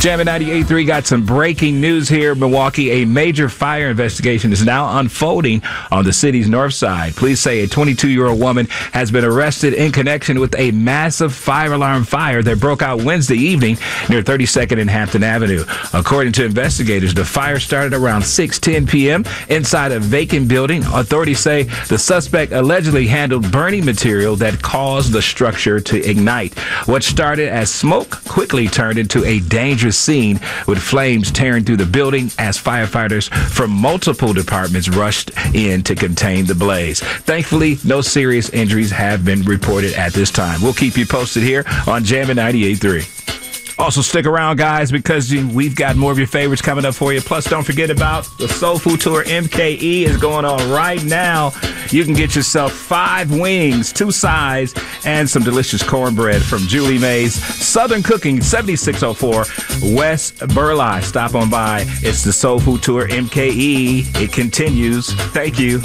Jammin' 98.3 got some breaking news here in Milwaukee. A major fire investigation is now unfolding on the city's north side. Police say a 22-year-old woman has been arrested in connection with a massive fire alarm fire that broke out Wednesday evening near 32nd and Hampton Avenue. According to investigators, the fire started around 6:10 p.m. inside a vacant building. Authorities say the suspect allegedly handled burning material that caused the structure to ignite. What started as smoke quickly turned into a dangerous scene with flames tearing through the building as firefighters from multiple departments rushed in to contain the blaze. Thankfully, no serious injuries have been reported at this time. We'll keep you posted here on Jammin' 98.3. Also, stick around, guys, because we've got more of your favorites coming up for you. Plus, don't forget about the Soul Food Tour MKE is going on right now. You can get yourself 5 wings, 2 sides, and some delicious cornbread from Julie Mae's Southern Cooking, 7604 West Burleigh. Stop on by. It's the Soul Food Tour MKE. It continues. Thank you.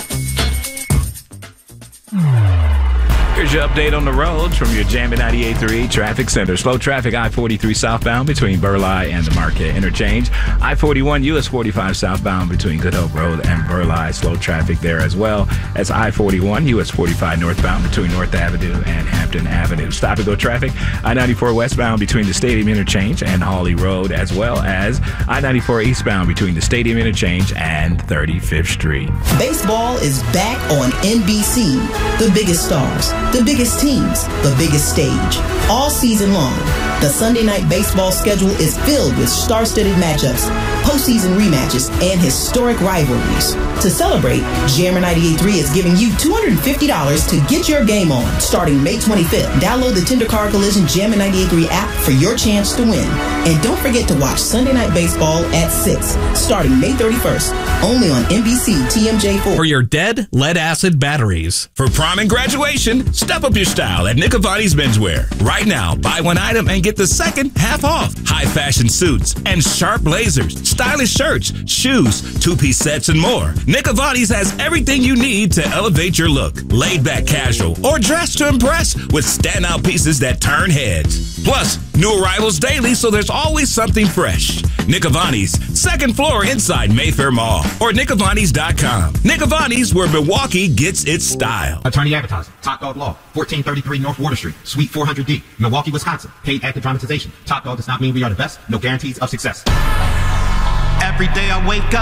Here's your update on the roads from your Jammin' 98.3 Traffic Center. Slow traffic I-43 southbound between Burleigh and the Marquette Interchange. I-41 US 45 southbound between Good Hope Road and Burleigh. Slow traffic there as well as I-41 US 45 northbound between North Avenue and Hampton Avenue. Stop and go traffic I-94 westbound between the Stadium Interchange and Hawley Road, as well as I-94 eastbound between the Stadium Interchange and 35th Street. Baseball is back on NBC. The biggest stars, the biggest teams, the biggest stage. All season long, the Sunday night baseball schedule is filled with star-studded matchups, postseason rematches, and historic rivalries. To celebrate, Jammin' 98.3 is giving you $250 to get your game on starting May 25th. Download the Tender Car Collision Jammin' 98.3 app for your chance to win. And don't forget to watch Sunday Night Baseball at 6, starting May 31st, only on NBC TMJ4. For your dead lead-acid batteries. For prom and graduation, step up your style at Nick Avani's Menswear. Right now, buy one item and get the second half off. High-fashion suits and sharp blazers, stylish shirts, shoes, 2-piece sets, and more. Nick Avani's has everything you need to elevate your look. Laid-back casual or dress to impress with standout pieces that turn heads. Plus, new arrivals daily, so there's always something fresh. Nick Avani's, 2nd floor inside Mayfair Mall, or nickavanis.com. Nick Avani's, where Milwaukee gets its style. Attorney Advertising, Top Dog Law, 1433 North Water Street, Suite 400D, Milwaukee, Wisconsin. Paid active dramatization. Top Dog does not mean we are the best. No guarantees of success. Every day I wake up.